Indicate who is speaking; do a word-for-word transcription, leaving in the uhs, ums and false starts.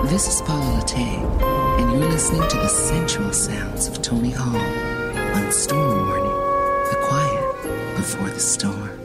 Speaker 1: This is Paula Latte, and you're listening to the sensual sounds of Tony Hall on Storm Warning, the quiet before the storm.